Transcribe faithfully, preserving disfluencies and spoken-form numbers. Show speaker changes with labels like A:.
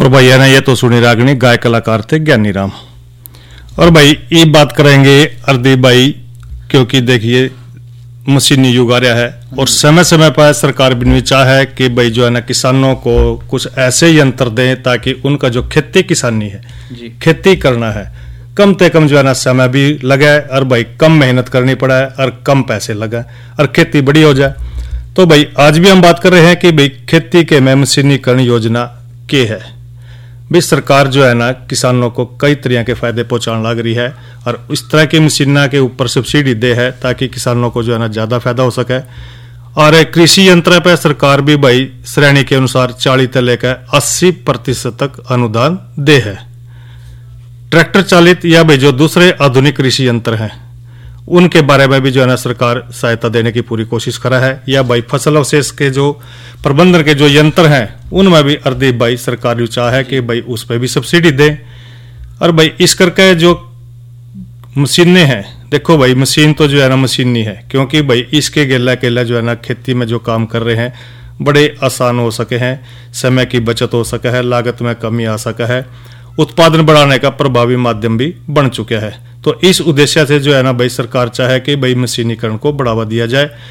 A: और भैया ने ये तो सुनी रागनी गाय कलाकार थे ज्ञानी राम। और भाई ये बात करेंगे अर्दीप भाई, क्योंकि देखिए मशीनी युग आ रहा है और समय समय पर सरकार भी चाहे कि भाई जो है ना किसानों को कुछ ऐसे यंत्र दें ताकि उनका जो खेती किसानी है जी। खेती करना है कम से कम जो है ना समय भी लगे और भाई कम मेहनत करनी पड़े और कम पैसे लगे और खेती बड़ी हो जाए। तो भाई आज भी हम बात कर रहे हैं कि भाई खेती के में मशीनीकरण योजना के है। भाई सरकार जो है ना किसानों को कई तरह के फायदे पहुंचाने लग रही है और इस तरह की मशीना के ऊपर सब्सिडी दे है ताकि किसानों को जो है ना ज्यादा फायदा हो सके। और कृषि यंत्र पर सरकार भी भाई श्रेणी के अनुसार चालीस से लेकर अस्सी प्रतिशत तक अनुदान दे है। ट्रैक्टर चालित या भाई जो दूसरे आधुनिक कृषि यंत्र हैं उनके बारे में भी जो है ना सरकार सहायता देने की पूरी कोशिश कर रहा है। या भाई फसल अवशेष के जो प्रबंधन के जो यंत्र हैं उनमें भी अर्दीप भाई सरकार भी चाह है कि भाई उस पर भी सब्सिडी दे। और भाई इस करके जो मशीनें हैं, देखो भाई मशीन तो जो है ना मशीनी है, क्योंकि भाई इसके गेला केला जो है ना खेती में जो काम कर रहे हैं बड़े आसान हो सके हैं, समय की बचत हो सके है, लागत में कमी आ सका है, उत्पादन बढ़ाने का प्रभावी माध्यम भी बन चुका है। तो इस उद्देश्य से जो है ना भाई सरकार चाहे कि भाई मशीनीकरण को बढ़ावा दिया जाए।